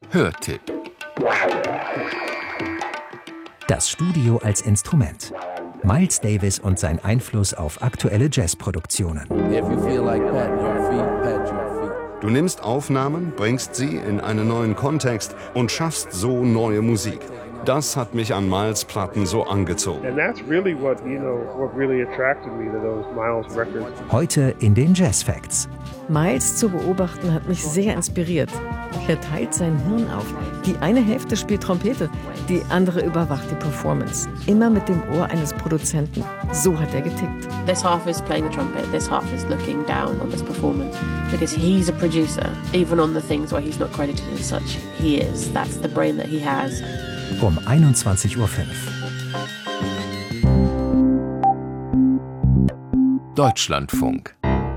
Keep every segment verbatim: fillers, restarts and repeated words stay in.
Hörtipp. Das Studio als Instrument. Miles Davis und sein Einfluss auf aktuelle Jazzproduktionen. Du nimmst Aufnahmen, bringst sie in einen neuen Kontext und schaffst so neue Musik. Das hat mich an Miles' Platten so angezogen. Heute in den Jazz Facts. Miles zu beobachten hat mich sehr inspiriert. Er teilt sein Hirn auf. Die eine Hälfte spielt Trompete, die andere überwacht die Performance. Immer mit dem Ohr eines Produzenten. So hat er getickt. This half is playing the trumpet, this half is looking down on this performance. Because he's a producer, even on the things where he's not credited as such. He is. That's the brain that he has. Um einundzwanzig Uhr fünf. Deutschlandfunk.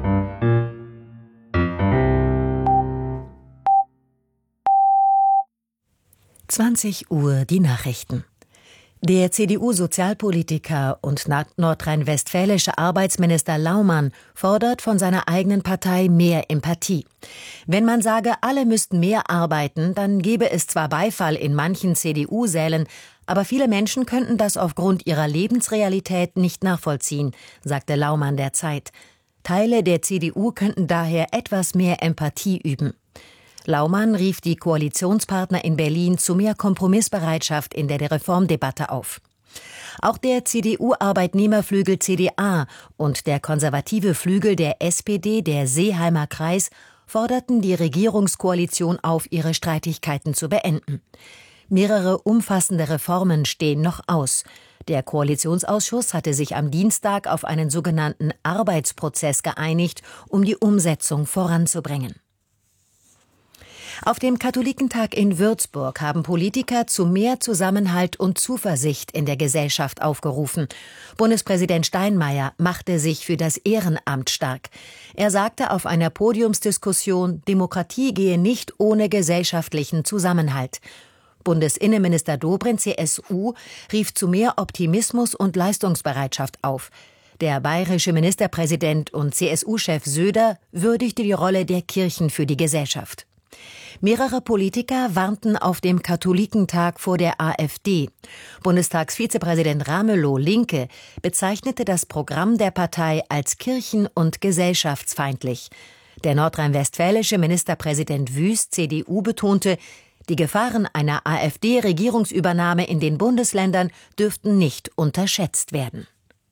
zwanzig Uhr die Nachrichten. Der C D U-Sozialpolitiker und nordrhein-westfälische Arbeitsminister Laumann fordert von seiner eigenen Partei mehr Empathie. Wenn man sage, alle müssten mehr arbeiten, dann gäbe es zwar Beifall in manchen C D U-Sälen, aber viele Menschen könnten das aufgrund ihrer Lebensrealität nicht nachvollziehen, sagte Laumann der Zeit. Teile der C D U könnten daher etwas mehr Empathie üben. Laumann rief die Koalitionspartner in Berlin zu mehr Kompromissbereitschaft in der Reformdebatte auf. Auch der C D U-Arbeitnehmerflügel C D A und der konservative Flügel der S P D, der Seeheimer Kreis, forderten die Regierungskoalition auf, ihre Streitigkeiten zu beenden. Mehrere umfassende Reformen stehen noch aus. Der Koalitionsausschuss hatte sich am Dienstag auf einen sogenannten Arbeitsprozess geeinigt, um die Umsetzung voranzubringen. Auf dem Katholikentag in Würzburg haben Politiker zu mehr Zusammenhalt und Zuversicht in der Gesellschaft aufgerufen. Bundespräsident Steinmeier machte sich für das Ehrenamt stark. Er sagte auf einer Podiumsdiskussion, Demokratie gehe nicht ohne gesellschaftlichen Zusammenhalt. Bundesinnenminister Dobrindt, C S U, rief zu mehr Optimismus und Leistungsbereitschaft auf. Der bayerische Ministerpräsident und C S U-Chef Söder würdigte die Rolle der Kirchen für die Gesellschaft. Mehrere Politiker warnten auf dem Katholikentag vor der AfD. Bundestagsvizepräsident Ramelow, Linke, bezeichnete das Programm der Partei als kirchen- und gesellschaftsfeindlich. Der nordrhein-westfälische Ministerpräsident Wüst, C D U, betonte, die Gefahren einer AfD-Regierungsübernahme in den Bundesländern dürften nicht unterschätzt werden.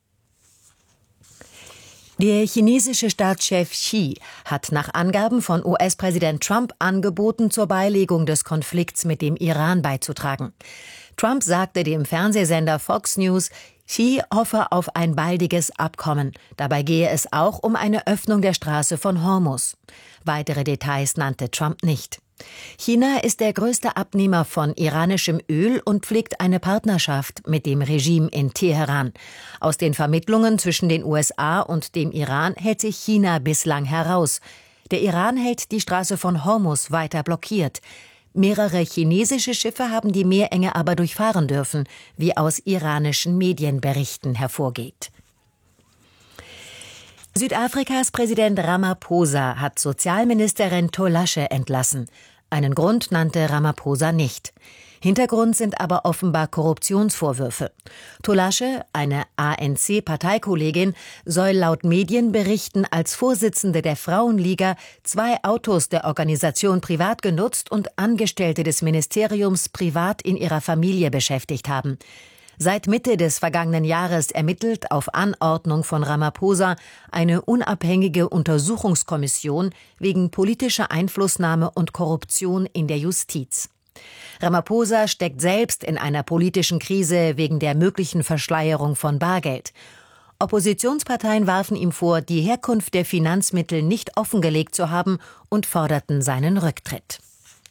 Der chinesische Staatschef Xi hat nach Angaben von U S-Präsident Trump angeboten, zur Beilegung des Konflikts mit dem Iran beizutragen. Trump sagte dem Fernsehsender Fox News, Xi hoffe auf ein baldiges Abkommen. Dabei gehe es auch um eine Öffnung der Straße von Hormuz. Weitere Details nannte Trump nicht. China ist der größte Abnehmer von iranischem Öl und pflegt eine Partnerschaft mit dem Regime in Teheran. Aus den Vermittlungen zwischen den U S A und dem Iran hält sich China bislang heraus. Der Iran hält die Straße von Hormuz weiter blockiert. Mehrere chinesische Schiffe haben die Meerenge aber durchfahren dürfen, wie aus iranischen Medienberichten hervorgeht. Südafrikas Präsident Ramaphosa hat Sozialministerin Tolashe entlassen. Einen Grund nannte Ramaphosa nicht. Hintergrund sind aber offenbar Korruptionsvorwürfe. Tolashe, eine A N C-Parteikollegin, soll laut Medienberichten als Vorsitzende der Frauenliga zwei Autos der Organisation privat genutzt und Angestellte des Ministeriums privat in ihrer Familie beschäftigt haben. Seit Mitte des vergangenen Jahres ermittelt auf Anordnung von Ramaphosa eine unabhängige Untersuchungskommission wegen politischer Einflussnahme und Korruption in der Justiz. Ramaphosa steckt selbst in einer politischen Krise wegen der möglichen Verschleierung von Bargeld. Oppositionsparteien warfen ihm vor, die Herkunft der Finanzmittel nicht offengelegt zu haben und forderten seinen Rücktritt.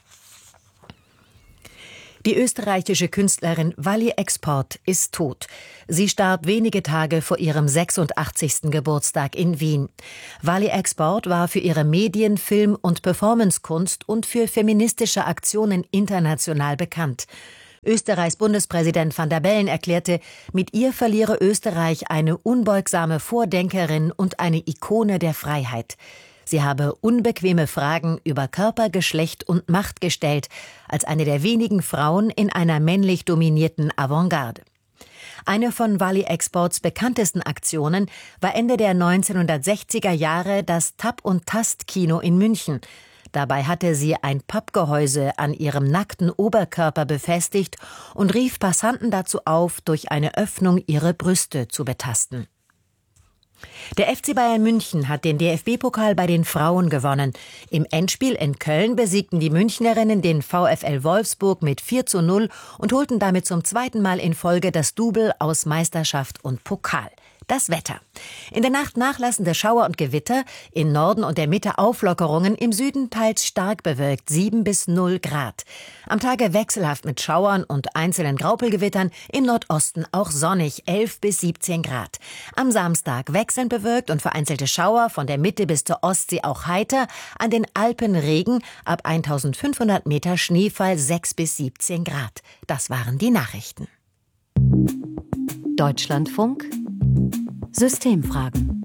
Die österreichische Künstlerin Wally Export ist tot. Sie starb wenige Tage vor ihrem sechsundachtzigsten Geburtstag in Wien. Wally Export war für ihre Medien-, Film- und Performancekunst und für feministische Aktionen international bekannt. Österreichs Bundespräsident Van der Bellen erklärte, mit ihr verliere Österreich eine unbeugsame Vordenkerin und eine Ikone der Freiheit. Sie habe unbequeme Fragen über Körper, Geschlecht und Macht gestellt, als eine der wenigen Frauen in einer männlich dominierten Avantgarde. Eine von Wally Exports bekanntesten Aktionen war Ende der neunzehnhundertsechziger Jahre das Tap- und Tast-Kino in München. Dabei hatte sie ein Pappgehäuse an ihrem nackten Oberkörper befestigt und rief Passanten dazu auf, durch eine Öffnung ihre Brüste zu betasten. Der F C Bayern München hat den D F B-Pokal bei den Frauen gewonnen. Im Endspiel in Köln besiegten die Münchnerinnen den VfL Wolfsburg mit vier zu null und holten damit zum zweiten Mal in Folge das Double aus Meisterschaft und Pokal. Das Wetter. In der Nacht nachlassende Schauer und Gewitter, im Norden und der Mitte Auflockerungen, im Süden teils stark bewölkt, sieben bis null Grad. Am Tage wechselhaft mit Schauern und einzelnen Graupelgewittern, im Nordosten auch sonnig, elf bis siebzehn Grad. Am Samstag wechselnd bewölkt und vereinzelte Schauer, von der Mitte bis zur Ostsee auch heiter, an den Alpen Regen, ab eintausendfünfhundert Meter Schneefall, sechs bis siebzehn Grad. Das waren die Nachrichten. Deutschlandfunk Systemfragen.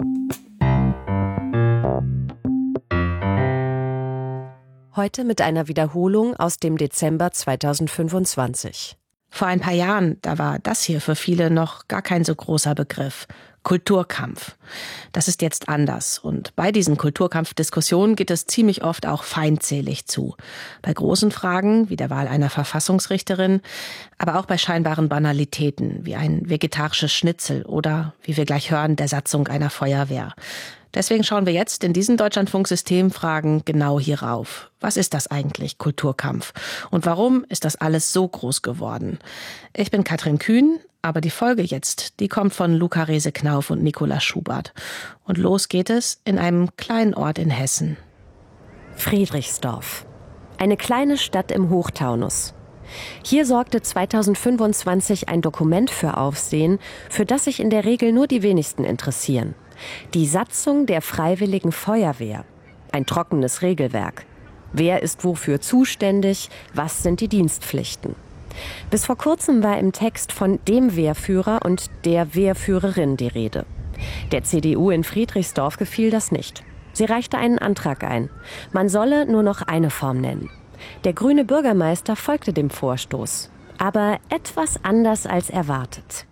Heute mit einer Wiederholung aus dem Dezember zweitausendfünfundzwanzig. Vor ein paar Jahren, da war das hier für viele noch gar kein so großer Begriff. Kulturkampf. Das ist jetzt anders. Und bei diesen Kulturkampfdiskussionen geht es ziemlich oft auch feindselig zu. Bei großen Fragen, wie der Wahl einer Verfassungsrichterin, aber auch bei scheinbaren Banalitäten, wie ein vegetarisches Schnitzel oder, wie wir gleich hören, der Satzung einer Feuerwehr. Deswegen schauen wir jetzt in diesen Deutschlandfunk-Systemfragen genau hierauf. Was ist das eigentlich, Kulturkampf? Und warum ist das alles so groß geworden? Ich bin Katrin Kühn, aber die Folge jetzt, die kommt von Luca Rese-Knauf und Nicola Schubert. Und los geht es in einem kleinen Ort in Hessen. Friedrichsdorf. Eine kleine Stadt im Hochtaunus. Hier sorgte zweitausendfünfundzwanzig ein Dokument für Aufsehen, für das sich in der Regel nur die wenigsten interessieren. Die Satzung der Freiwilligen Feuerwehr. Ein trockenes Regelwerk. Wer ist wofür zuständig? Was sind die Dienstpflichten? Bis vor kurzem war im Text von dem Wehrführer und der Wehrführerin die Rede. Der C D U in Friedrichsdorf gefiel das nicht. Sie reichte einen Antrag ein. Man solle nur noch eine Form nennen. Der grüne Bürgermeister folgte dem Vorstoß. Aber etwas anders als erwartet.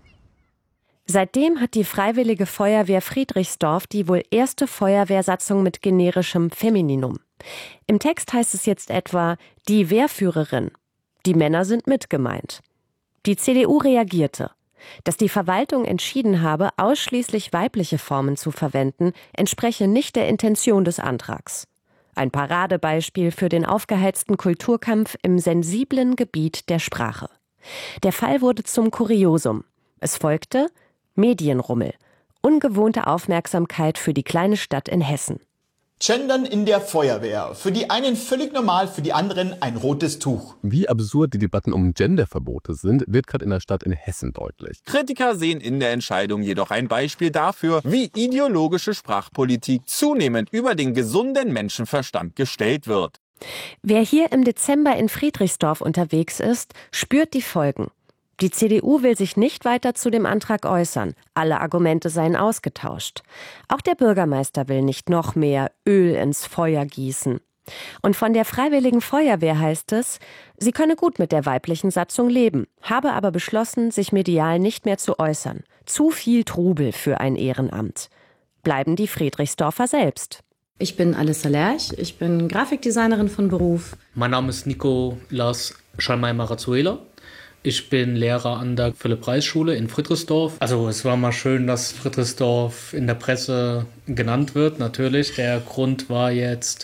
Seitdem hat die Freiwillige Feuerwehr Friedrichsdorf die wohl erste Feuerwehrsatzung mit generischem Femininum. Im Text heißt es jetzt etwa die Wehrführerin. Die Männer sind mitgemeint. Die C D U reagierte. Dass die Verwaltung entschieden habe, ausschließlich weibliche Formen zu verwenden, entspreche nicht der Intention des Antrags. Ein Paradebeispiel für den aufgeheizten Kulturkampf im sensiblen Gebiet der Sprache. Der Fall wurde zum Kuriosum. Es folgte Medienrummel. Ungewohnte Aufmerksamkeit für die kleine Stadt in Hessen. Gendern in der Feuerwehr. Für die einen völlig normal, für die anderen ein rotes Tuch. Wie absurd die Debatten um Genderverbote sind, wird gerade in der Stadt in Hessen deutlich. Kritiker sehen in der Entscheidung jedoch ein Beispiel dafür, wie ideologische Sprachpolitik zunehmend über den gesunden Menschenverstand gestellt wird. Wer hier im Dezember in Friedrichsdorf unterwegs ist, spürt die Folgen. Die C D U will sich nicht weiter zu dem Antrag äußern. Alle Argumente seien ausgetauscht. Auch der Bürgermeister will nicht noch mehr Öl ins Feuer gießen. Und von der Freiwilligen Feuerwehr heißt es, sie könne gut mit der weiblichen Satzung leben, habe aber beschlossen, sich medial nicht mehr zu äußern. Zu viel Trubel für ein Ehrenamt. Bleiben die Friedrichsdorfer selbst. Ich bin Alissa Lerch, ich bin Grafikdesignerin von Beruf. Mein Name ist Nico Lars Schalmeier-Marazuela. Ich bin Lehrer an der Philipp-Reis-Schule in Friedrichsdorf. Also es war mal schön, dass Friedrichsdorf in der Presse genannt wird, natürlich. Der Grund war jetzt...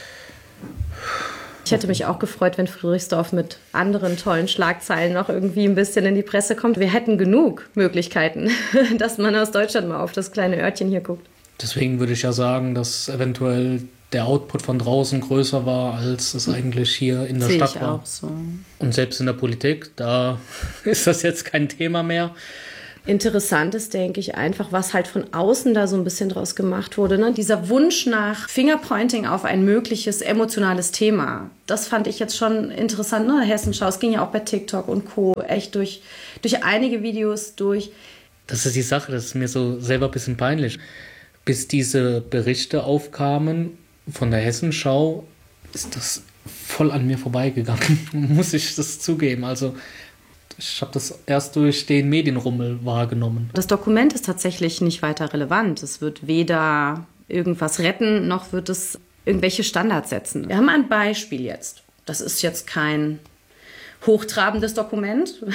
Ich hätte mich auch gefreut, wenn Friedrichsdorf mit anderen tollen Schlagzeilen noch irgendwie ein bisschen in die Presse kommt. Wir hätten genug Möglichkeiten, dass man aus Deutschland mal auf das kleine Örtchen hier guckt. Deswegen würde ich ja sagen, dass eventuell der Output von draußen größer war, als es eigentlich hier in der Sehe Stadt ich war. Auch so. Und selbst in der Politik, da ist das jetzt kein Thema mehr. Interessant ist, denke ich, einfach, was halt von außen da so ein bisschen draus gemacht wurde. Ne? Dieser Wunsch nach Fingerpointing auf ein mögliches emotionales Thema. Das fand ich jetzt schon interessant. Ne? Hessenschau, es ging ja auch bei TikTok und Co. echt durch, durch einige Videos durch. Das ist die Sache, das ist mir so selber ein bisschen peinlich. Bis diese Berichte aufkamen, Von der Hessenschau ist das voll an mir vorbeigegangen, muss ich das zugeben. Also ich habe das erst durch den Medienrummel wahrgenommen. Das Dokument ist tatsächlich nicht weiter relevant. Es wird weder irgendwas retten, noch wird es irgendwelche Standards setzen. Wir haben ein Beispiel jetzt. Das ist jetzt kein hochtrabendes Dokument,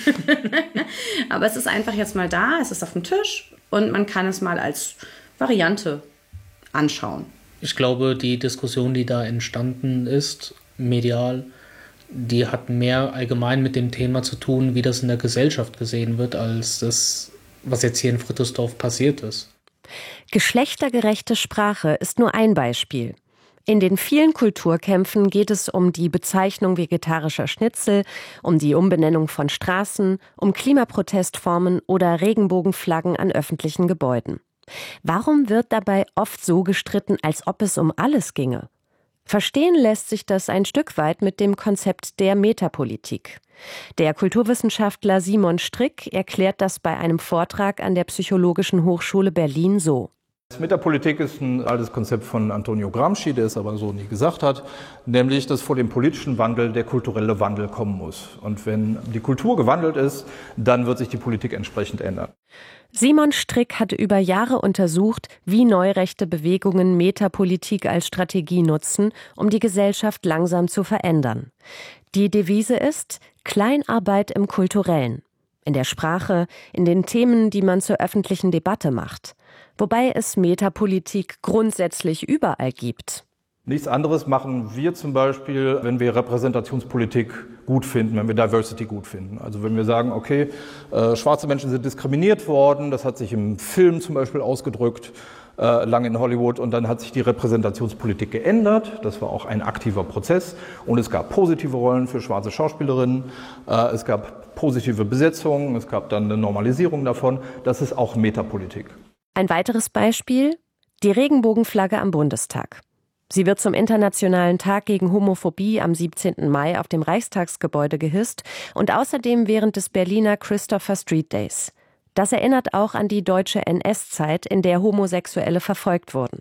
aber es ist einfach jetzt mal da, es ist auf dem Tisch und man kann es mal als Variante anschauen. Ich glaube, die Diskussion, die da entstanden ist, medial, die hat mehr allgemein mit dem Thema zu tun, wie das in der Gesellschaft gesehen wird, als das, was jetzt hier in Frithersdorf passiert ist. Geschlechtergerechte Sprache ist nur ein Beispiel. In den vielen Kulturkämpfen geht es um die Bezeichnung vegetarischer Schnitzel, um die Umbenennung von Straßen, um Klimaprotestformen oder Regenbogenflaggen an öffentlichen Gebäuden. Warum wird dabei oft so gestritten, als ob es um alles ginge? Verstehen lässt sich das ein Stück weit mit dem Konzept der Metapolitik. Der Kulturwissenschaftler Simon Strick erklärt das bei einem Vortrag an der Psychologischen Hochschule Berlin so. Metapolitik ist ein altes Konzept von Antonio Gramsci, der es aber so nie gesagt hat, nämlich, dass vor dem politischen Wandel der kulturelle Wandel kommen muss. Und wenn die Kultur gewandelt ist, dann wird sich die Politik entsprechend ändern. Simon Strick hat über Jahre untersucht, wie neurechte Bewegungen Metapolitik als Strategie nutzen, um die Gesellschaft langsam zu verändern. Die Devise ist Kleinarbeit im Kulturellen, in der Sprache, in den Themen, die man zur öffentlichen Debatte macht. Wobei es Metapolitik grundsätzlich überall gibt. Nichts anderes machen wir zum Beispiel, wenn wir Repräsentationspolitik gut finden, wenn wir Diversity gut finden. Also wenn wir sagen, okay, äh, schwarze Menschen sind diskriminiert worden, das hat sich im Film zum Beispiel ausgedrückt, äh, lange in Hollywood, und dann hat sich die Repräsentationspolitik geändert. Das war auch ein aktiver Prozess und es gab positive Rollen für schwarze Schauspielerinnen, äh, es gab positive Besetzungen, es gab dann eine Normalisierung davon. Das ist auch Metapolitik. Ein weiteres Beispiel, die Regenbogenflagge am Bundestag. Sie wird zum Internationalen Tag gegen Homophobie am siebzehnten Mai auf dem Reichstagsgebäude gehisst und außerdem während des Berliner Christopher Street Days. Das erinnert auch an die deutsche N S-Zeit, in der Homosexuelle verfolgt wurden.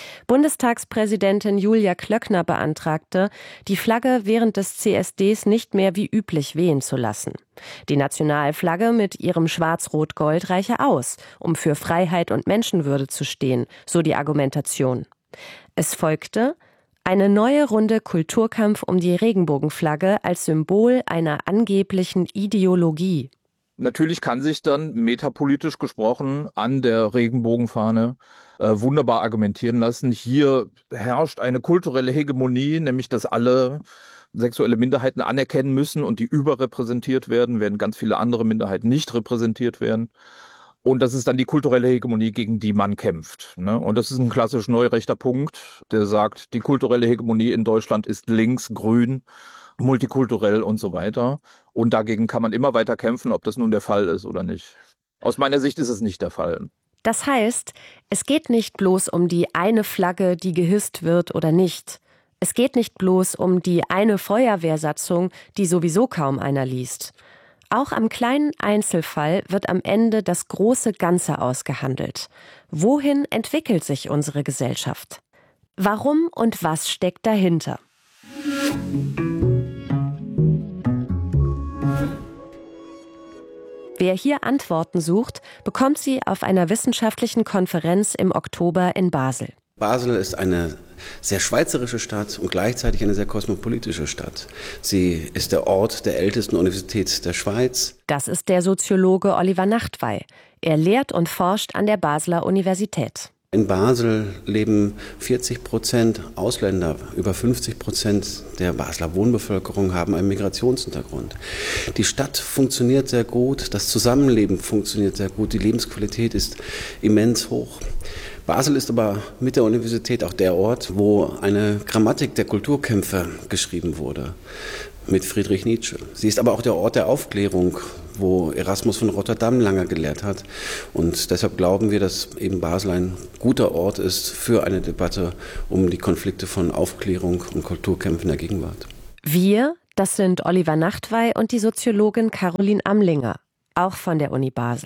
Bundestagspräsidentin Julia Klöckner beantragte, die Flagge während des C S Ds nicht mehr wie üblich wehen zu lassen. Die Nationalflagge mit ihrem Schwarz-Rot-Gold reiche aus, um für Freiheit und Menschenwürde zu stehen, so die Argumentation. Es folgte eine neue Runde Kulturkampf um die Regenbogenflagge als Symbol einer angeblichen Ideologie. Natürlich kann sich dann metapolitisch gesprochen an der Regenbogenfahne äh, wunderbar argumentieren lassen. Hier herrscht eine kulturelle Hegemonie, nämlich dass alle sexuelle Minderheiten anerkennen müssen und die überrepräsentiert werden, während ganz viele andere Minderheiten nicht repräsentiert werden. Und das ist dann die kulturelle Hegemonie, gegen die man kämpft. Ne? Und das ist ein klassisch neurechter Punkt, der sagt, die kulturelle Hegemonie in Deutschland ist links, grün, multikulturell und so weiter. Und dagegen kann man immer weiter kämpfen, ob das nun der Fall ist oder nicht. Aus meiner Sicht ist es nicht der Fall. Das heißt, es geht nicht bloß um die eine Flagge, die gehisst wird oder nicht. Es geht nicht bloß um die eine Feuerwehrsatzung, die sowieso kaum einer liest. Auch am kleinen Einzelfall wird am Ende das große Ganze ausgehandelt. Wohin entwickelt sich unsere Gesellschaft? Warum und was steckt dahinter? Wer hier Antworten sucht, bekommt sie auf einer wissenschaftlichen Konferenz im Oktober in Basel. Basel ist eine sehr schweizerische Stadt und gleichzeitig eine sehr kosmopolitische Stadt. Sie ist der Ort der ältesten Universität der Schweiz. Das ist der Soziologe Oliver Nachtwey. Er lehrt und forscht an der Basler Universität. In Basel leben vierzig Prozent Ausländer, über fünfzig Prozent der Basler Wohnbevölkerung haben einen Migrationshintergrund. Die Stadt funktioniert sehr gut, das Zusammenleben funktioniert sehr gut, die Lebensqualität ist immens hoch. Basel ist aber mit der Universität auch der Ort, wo eine Grammatik der Kulturkämpfe geschrieben wurde, mit Friedrich Nietzsche. Sie ist aber auch der Ort der Aufklärung, wo Erasmus von Rotterdam lange gelehrt hat. Und deshalb glauben wir, dass eben Basel ein guter Ort ist für eine Debatte um die Konflikte von Aufklärung und Kulturkämpfen der Gegenwart. Wir, das sind Oliver Nachtwey und die Soziologin Caroline Amlinger, auch von der Uni Basel.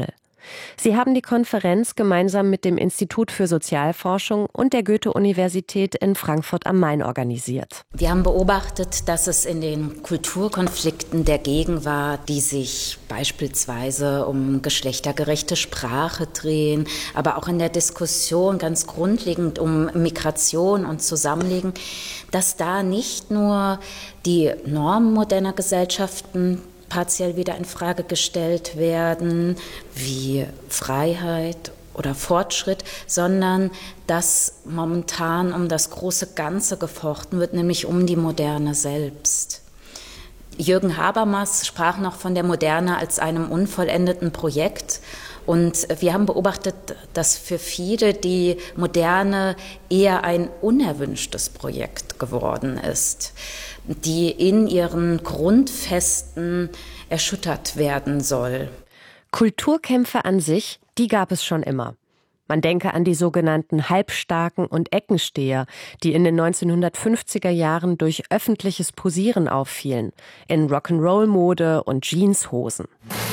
Sie haben die Konferenz gemeinsam mit dem Institut für Sozialforschung und der Goethe-Universität in Frankfurt am Main organisiert. Wir haben beobachtet, dass es in den Kulturkonflikten der Gegenwart, die sich beispielsweise um geschlechtergerechte Sprache drehen, aber auch in der Diskussion ganz grundlegend um Migration und Zusammenleben, dass da nicht nur die Normen moderner Gesellschaften partiell wieder in Frage gestellt werden, wie Freiheit oder Fortschritt, sondern dass momentan um das große Ganze gefochten wird, nämlich um die Moderne selbst. Jürgen Habermas sprach noch von der Moderne als einem unvollendeten Projekt. Und wir haben beobachtet, dass für viele die Moderne eher ein unerwünschtes Projekt geworden ist, die in ihren Grundfesten erschüttert werden soll. Kulturkämpfe an sich, die gab es schon immer. Man denke an die sogenannten Halbstarken und Eckensteher, die in den neunzehnhundertfünfziger Jahren durch öffentliches Posieren auffielen, in Rock'n'Roll-Mode und Jeanshosen.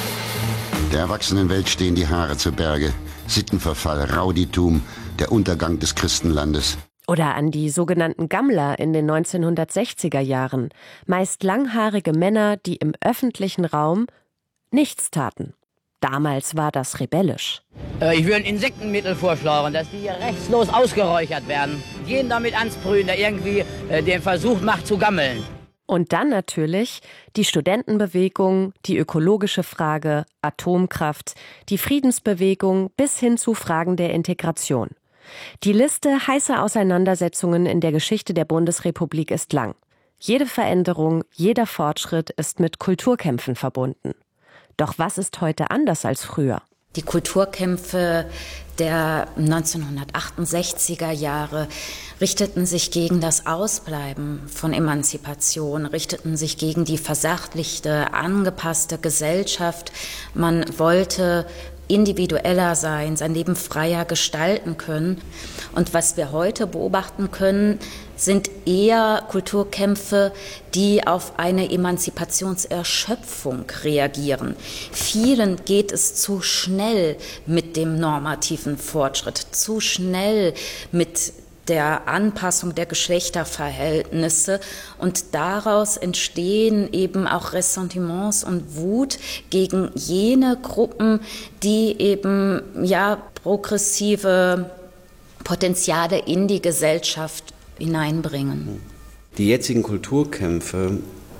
Der Erwachsenenwelt stehen die Haare zu Berge. Sittenverfall, Rowdytum, der Untergang des Christenlandes. Oder an die sogenannten Gammler in den neunzehnhundertsechziger Jahren. Meist langhaarige Männer, die im öffentlichen Raum nichts taten. Damals war das rebellisch. Ich würde ein Insektenmittel vorschlagen, dass die hier rechtslos ausgeräuchert werden. Jeden damit ansprühen, der irgendwie äh, den Versuch macht zu gammeln. Und dann natürlich die Studentenbewegung, die ökologische Frage, Atomkraft, die Friedensbewegung bis hin zu Fragen der Integration. Die Liste heißer Auseinandersetzungen in der Geschichte der Bundesrepublik ist lang. Jede Veränderung, jeder Fortschritt ist mit Kulturkämpfen verbunden. Doch was ist heute anders als früher? Die Kulturkämpfe der neunzehnhundertachtundsechziger Jahre richteten sich gegen das Ausbleiben von Emanzipation, richteten sich gegen die versachlichte, angepasste Gesellschaft. Man wollte individueller sein, sein Leben freier gestalten können. Und was wir heute beobachten können, sind eher Kulturkämpfe, die auf eine Emanzipationserschöpfung reagieren. Vielen geht es zu schnell mit dem normativen Fortschritt, zu schnell mit der Anpassung der Geschlechterverhältnisse, und daraus entstehen eben auch Ressentiments und Wut gegen jene Gruppen, die eben ja progressive Potenziale in die Gesellschaft hineinbringen. Die jetzigen Kulturkämpfe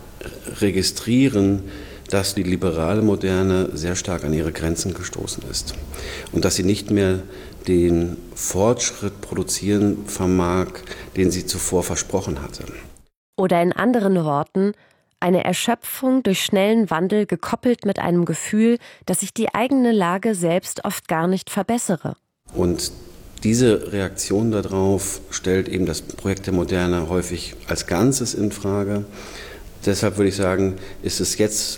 registrieren, dass die liberale Moderne sehr stark an ihre Grenzen gestoßen ist und dass sie nicht mehr den Fortschritt produzieren vermag, den sie zuvor versprochen hatte. Oder in anderen Worten, eine Erschöpfung durch schnellen Wandel gekoppelt mit einem Gefühl, dass sich die eigene Lage selbst oft gar nicht verbessere. Und diese Reaktion darauf stellt eben das Projekt der Moderne häufig als Ganzes in Frage. Deshalb würde ich sagen, ist es jetzt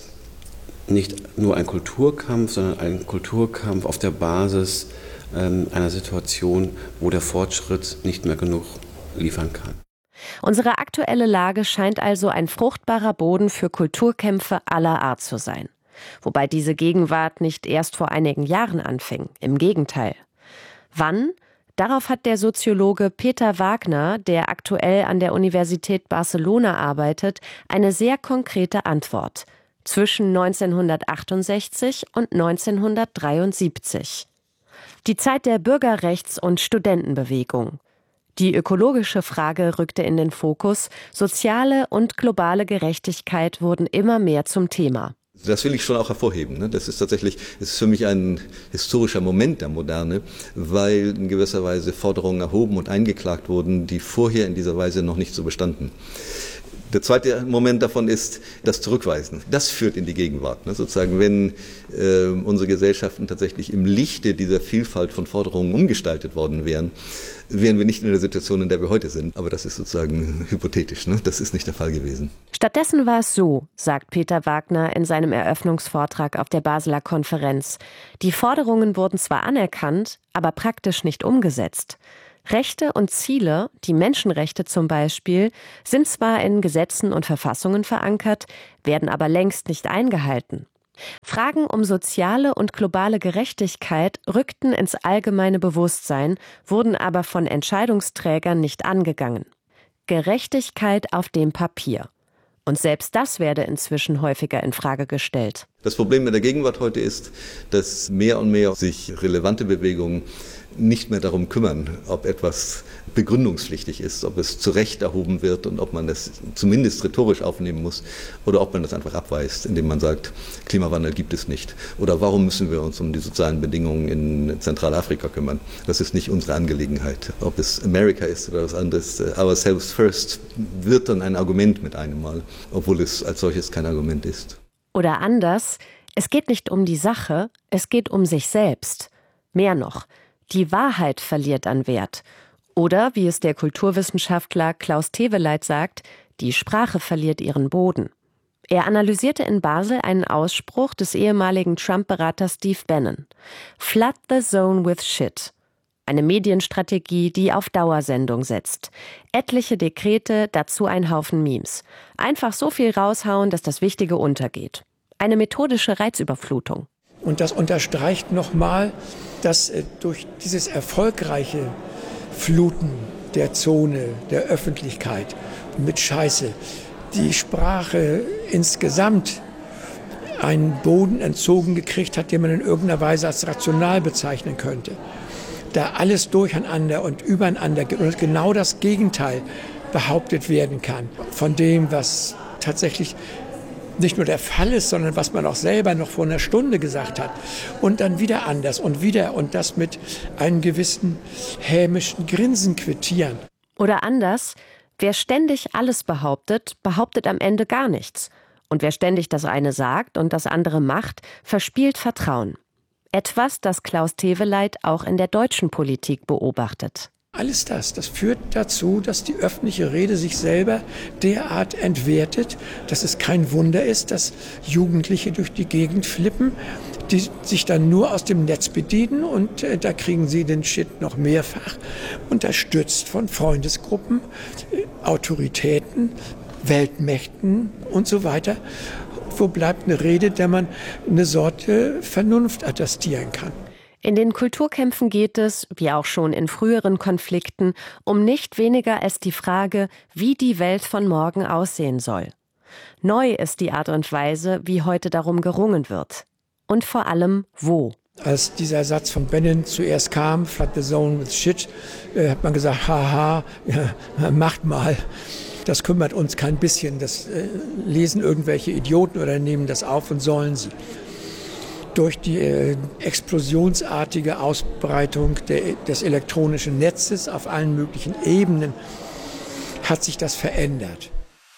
nicht nur ein Kulturkampf, sondern ein Kulturkampf auf der Basis ähm, einer Situation, wo der Fortschritt nicht mehr genug liefern kann. Unsere aktuelle Lage scheint also ein fruchtbarer Boden für Kulturkämpfe aller Art zu sein. Wobei diese Gegenwart nicht erst vor einigen Jahren anfing, im Gegenteil. Wann? Darauf hat der Soziologe Peter Wagner, der aktuell an der Universität Barcelona arbeitet, eine sehr konkrete Antwort. Zwischen neunzehnhundertachtundsechzig und neunzehnhundertdreiundsiebzig. Die Zeit der Bürgerrechts- und Studentenbewegung. Die ökologische Frage rückte in den Fokus, soziale und globale Gerechtigkeit wurden immer mehr zum Thema. Das will ich schon auch hervorheben. Das ist tatsächlich, das ist für mich ein historischer Moment der Moderne, weil in gewisser Weise Forderungen erhoben und eingeklagt wurden, die vorher in dieser Weise noch nicht so bestanden. Der zweite Moment davon ist das Zurückweisen. Das führt in die Gegenwart. Ne? Sozusagen, wenn äh, unsere Gesellschaften tatsächlich im Lichte dieser Vielfalt von Forderungen umgestaltet worden wären, wären wir nicht in der Situation, in der wir heute sind. Aber das ist sozusagen hypothetisch. Ne? Das ist nicht der Fall gewesen. Stattdessen war es so, sagt Peter Wagner in seinem Eröffnungsvortrag auf der Basler Konferenz. Die Forderungen wurden zwar anerkannt, aber praktisch nicht umgesetzt. Rechte und Ziele, die Menschenrechte zum Beispiel, sind zwar in Gesetzen und Verfassungen verankert, werden aber längst nicht eingehalten. Fragen um soziale und globale Gerechtigkeit rückten ins allgemeine Bewusstsein, wurden aber von Entscheidungsträgern nicht angegangen. Gerechtigkeit auf dem Papier. Und selbst das werde inzwischen häufiger in Frage gestellt. Das Problem mit der Gegenwart heute ist, dass mehr und mehr sich relevante Bewegungen nicht mehr darum kümmern, ob etwas begründungspflichtig ist, ob es zu Recht erhoben wird und ob man das zumindest rhetorisch aufnehmen muss oder ob man das einfach abweist, indem man sagt, Klimawandel gibt es nicht. Oder warum müssen wir uns um die sozialen Bedingungen in Zentralafrika kümmern? Das ist nicht unsere Angelegenheit. Ob es Amerika ist oder was anderes, ourselves first wird dann ein Argument mit einem Mal, obwohl es als solches kein Argument ist. Oder anders, es geht nicht um die Sache, es geht um sich selbst. Mehr noch, die Wahrheit verliert an Wert. Oder, wie es der Kulturwissenschaftler Klaus Teweleit sagt, die Sprache verliert ihren Boden. Er analysierte in Basel einen Ausspruch des ehemaligen Trump-Beraters Steve Bannon. Flood the zone with shit. Eine Medienstrategie, die auf Dauersendung setzt. Etliche Dekrete, dazu ein Haufen Memes. Einfach so viel raushauen, dass das Wichtige untergeht. Eine methodische Reizüberflutung. Und das unterstreicht nochmal, dass äh, durch dieses erfolgreiche Fluten der Zone, der Öffentlichkeit mit Scheiße, die Sprache insgesamt einen Boden entzogen gekriegt hat, den man in irgendeiner Weise als rational bezeichnen könnte. Da alles durcheinander und übereinander geht und genau das Gegenteil behauptet werden kann von dem, was tatsächlich nicht nur der Fall ist, sondern was man auch selber noch vor einer Stunde gesagt hat. Und dann wieder anders und wieder und das mit einem gewissen hämischen Grinsen quittieren. Oder anders, wer ständig alles behauptet, behauptet am Ende gar nichts. Und wer ständig das eine sagt und das andere macht, verspielt Vertrauen. Etwas, das Klaus Teweleit auch in der deutschen Politik beobachtet. Alles das, das führt dazu, dass die öffentliche Rede sich selber derart entwertet, dass es kein Wunder ist, dass Jugendliche durch die Gegend flippen, die sich dann nur aus dem Netz bedienen und äh, da kriegen sie den Shit noch mehrfach, unterstützt von Freundesgruppen, äh, Autoritäten, Weltmächten und so weiter. Wo bleibt eine Rede, der man eine Sorte Vernunft attestieren kann? In den Kulturkämpfen geht es, wie auch schon in früheren Konflikten, um nicht weniger als die Frage, wie die Welt von morgen aussehen soll. Neu ist die Art und Weise, wie heute darum gerungen wird. Und vor allem, wo. Als dieser Satz von Bannon zuerst kam, flood the zone with shit, äh, hat man gesagt, haha, ja, macht mal. Das kümmert uns kein bisschen. Das äh, lesen irgendwelche Idioten oder nehmen das auf und sollen sie. Durch die äh, explosionsartige Ausbreitung der, des elektronischen Netzes auf allen möglichen Ebenen hat sich das verändert.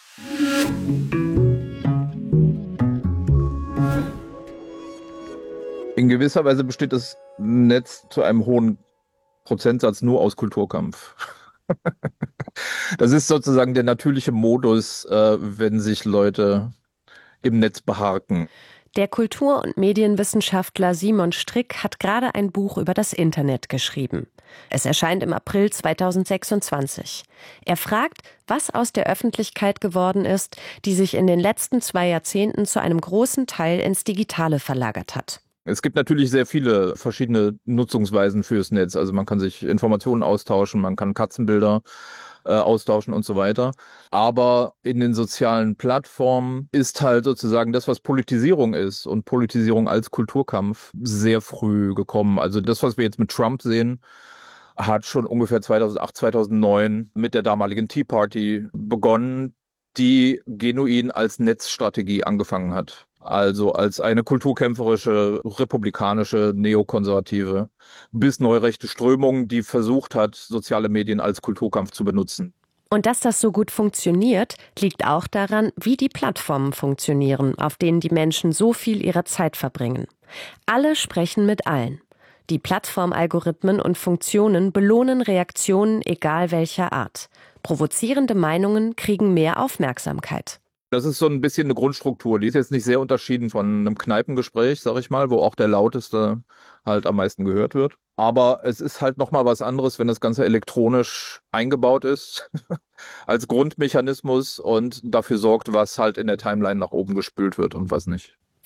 In gewisser Weise besteht das Netz zu einem hohen Prozentsatz nur aus Kulturkampf. Das ist sozusagen der natürliche Modus, äh, wenn sich Leute im Netz beharken. Der Kultur- und Medienwissenschaftler Simon Strick hat gerade ein Buch über das Internet geschrieben. Es erscheint im April zweitausendsechsundzwanzig. Er fragt, was aus der Öffentlichkeit geworden ist, die sich in den letzten zwei Jahrzehnten zu einem großen Teil ins Digitale verlagert hat. Es gibt natürlich sehr viele verschiedene Nutzungsweisen fürs Netz. Also man kann sich Informationen austauschen, man kann Katzenbilder äh, austauschen und so weiter. Aber in den sozialen Plattformen ist halt sozusagen das, was Politisierung ist und Politisierung als Kulturkampf sehr früh gekommen. Also das, was wir jetzt mit Trump sehen, hat schon ungefähr zweitausendacht, zweitausendneun mit der damaligen Tea Party begonnen, die genuin als Netzstrategie angefangen hat. Also als eine kulturkämpferische, republikanische, neokonservative bis neurechte Strömung, die versucht hat, soziale Medien als Kulturkampf zu benutzen. Und dass das so gut funktioniert, liegt auch daran, wie die Plattformen funktionieren, auf denen die Menschen so viel ihrer Zeit verbringen. Alle sprechen mit allen. Die Plattformalgorithmen und Funktionen belohnen Reaktionen egal welcher Art. Provozierende Meinungen kriegen mehr Aufmerksamkeit. Das ist so ein bisschen eine Grundstruktur. Die ist jetzt nicht sehr unterschieden von einem Kneipengespräch, sag ich mal, wo auch der Lauteste halt am meisten gehört wird. Aber es ist halt nochmal was anderes, wenn das Ganze elektronisch eingebaut ist, als Grundmechanismus und dafür sorgt, was halt in der Timeline nach oben gespült wird und was nicht.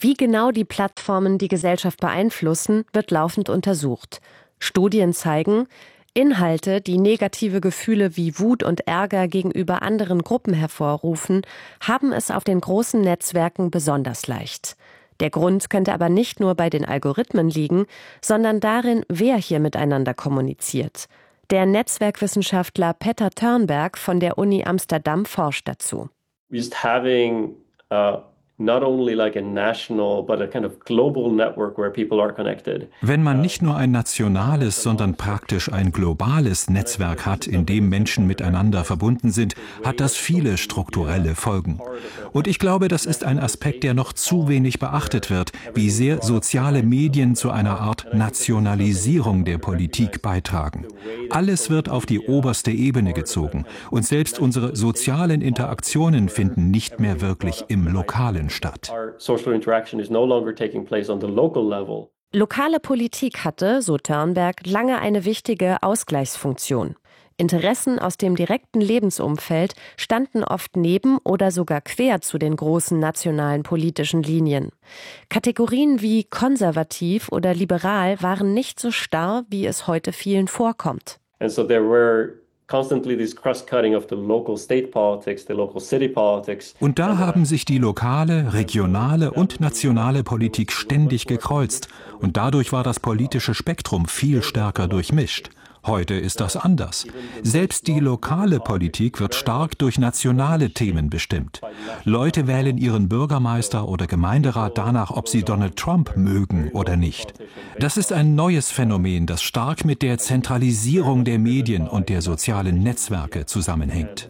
Wie genau die Plattformen die Gesellschaft beeinflussen, wird laufend untersucht. Studien zeigen, Inhalte, die negative Gefühle wie Wut und Ärger gegenüber anderen Gruppen hervorrufen, haben es auf den großen Netzwerken besonders leicht. Der Grund könnte aber nicht nur bei den Algorithmen liegen, sondern darin, wer hier miteinander kommuniziert. Der Netzwerkwissenschaftler Petter Törnberg von der Uni Amsterdam forscht dazu. Just having uh not only like a national, but a kind of global network where people are connected. Wenn man nicht nur ein nationales, sondern praktisch ein globales Netzwerk hat, in dem Menschen miteinander verbunden sind, hat das viele strukturelle Folgen. Und ich glaube, das ist ein Aspekt, der noch zu wenig beachtet wird, wie sehr soziale Medien zu einer Art Nationalisierung der Politik beitragen. Alles wird auf die oberste Ebene gezogen und selbst unsere sozialen Interaktionen finden nicht mehr wirklich im Lokalen statt. Lokale Politik hatte, so Törnberg, lange eine wichtige Ausgleichsfunktion. Interessen aus dem direkten Lebensumfeld standen oft neben oder sogar quer zu den großen nationalen politischen Linien. Kategorien wie konservativ oder liberal waren nicht so starr, wie es heute vielen vorkommt. And so there were constantly this cross-cutting of the local state politics, the local city politics. Und da haben sich die lokale, regionale und nationale Politik ständig gekreuzt. Und dadurch war das politische Spektrum viel stärker durchmischt. Heute ist das anders. Selbst die lokale Politik wird stark durch nationale Themen bestimmt. Leute wählen ihren Bürgermeister oder Gemeinderat danach, ob sie Donald Trump mögen oder nicht. Das ist ein neues Phänomen, das stark mit der Zentralisierung der Medien und der sozialen Netzwerke zusammenhängt.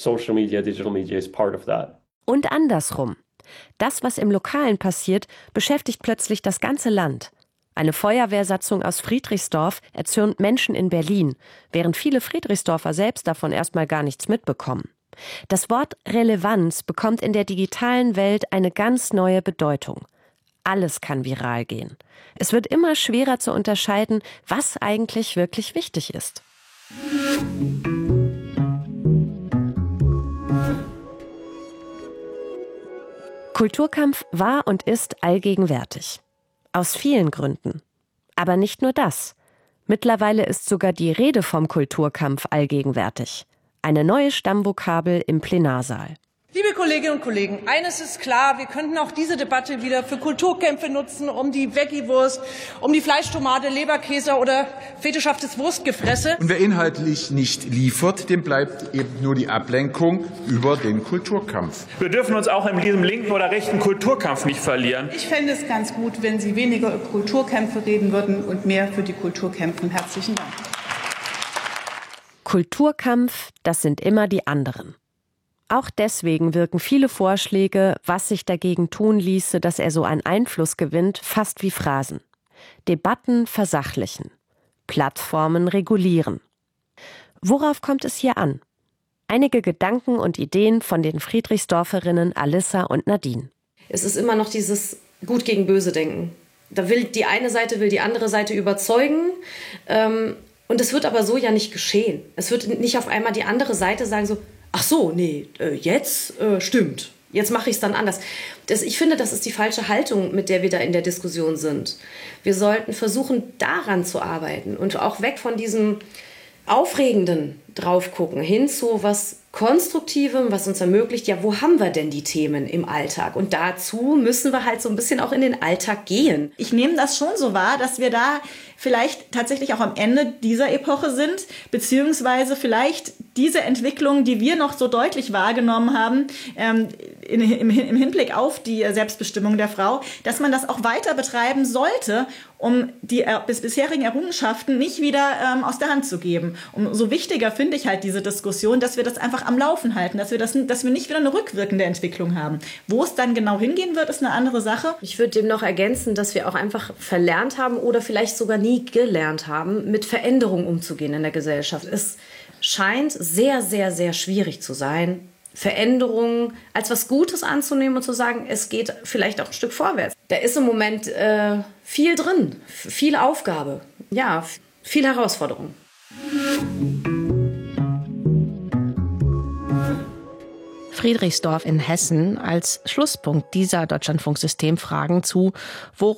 Und andersrum. Das, was im Lokalen passiert, beschäftigt plötzlich das ganze Land. Eine Feuerwehrsatzung aus Friedrichsdorf erzürnt Menschen in Berlin, während viele Friedrichsdorfer selbst davon erstmal gar nichts mitbekommen. Das Wort Relevanz bekommt in der digitalen Welt eine ganz neue Bedeutung. Alles kann viral gehen. Es wird immer schwerer zu unterscheiden, was eigentlich wirklich wichtig ist. Kulturkampf war und ist allgegenwärtig. Aus vielen Gründen. Aber nicht nur das. Mittlerweile ist sogar die Rede vom Kulturkampf allgegenwärtig. Eine neue Stammvokabel im Plenarsaal. Liebe Kolleginnen und Kollegen, eines ist klar, wir könnten auch diese Debatte wieder für Kulturkämpfe nutzen, um die Veggie-Wurst, um die Fleischtomate, Leberkäse oder fetischhaftes Wurstgefresse. Und wer inhaltlich nicht liefert, dem bleibt eben nur die Ablenkung über den Kulturkampf. Wir dürfen uns auch in diesem linken oder rechten Kulturkampf nicht verlieren. Ich fände es ganz gut, wenn Sie weniger über Kulturkämpfe reden würden und mehr für die Kultur kämpfen. Herzlichen Dank. Kulturkampf, das sind immer die anderen. Auch deswegen wirken viele Vorschläge, was sich dagegen tun ließe, dass er so einen Einfluss gewinnt, fast wie Phrasen. Debatten versachlichen. Plattformen regulieren. Worauf kommt es hier an? Einige Gedanken und Ideen von den Friedrichsdorferinnen Alissa und Nadine. Es ist immer noch dieses Gut gegen Böse denken. Da will die eine Seite, will die andere Seite überzeugen. Ähm, und es wird aber so ja nicht geschehen. Es wird nicht auf einmal die andere Seite sagen so, ach so, nee, äh, jetzt äh, stimmt. Jetzt mache ich es dann anders. Das, ich finde, das ist die falsche Haltung, mit der wir da in der Diskussion sind. Wir sollten versuchen, daran zu arbeiten und auch weg von diesem Aufregenden drauf gucken, hin zu was Konstruktivem, was uns ermöglicht, ja, wo haben wir denn die Themen im Alltag? Und dazu müssen wir halt so ein bisschen auch in den Alltag gehen. Ich nehme das schon so wahr, dass wir da vielleicht tatsächlich auch am Ende dieser Epoche sind, beziehungsweise vielleicht diese Entwicklung, die wir noch so deutlich wahrgenommen haben, ähm, in, im, im Hinblick auf die Selbstbestimmung der Frau, dass man das auch weiter betreiben sollte, um die äh, bis bisherigen Errungenschaften nicht wieder ähm, aus der Hand zu geben. Umso wichtiger finde ich halt diese Diskussion, dass wir das einfach am Laufen halten, dass wir, das, dass wir nicht wieder eine rückwirkende Entwicklung haben. Wo es dann genau hingehen wird, ist eine andere Sache. Ich würde dem noch ergänzen, dass wir auch einfach verlernt haben oder vielleicht sogar nie gelernt haben, mit Veränderungen umzugehen in der Gesellschaft. Es scheint sehr, sehr, sehr schwierig zu sein, Veränderungen als was Gutes anzunehmen und zu sagen, es geht vielleicht auch ein Stück vorwärts. Da ist im Moment äh, viel drin, viel Aufgabe, ja, viel Herausforderung. Friedrichsdorf in Hessen als Schlusspunkt dieser Deutschlandfunk-Systemfragen zu, wo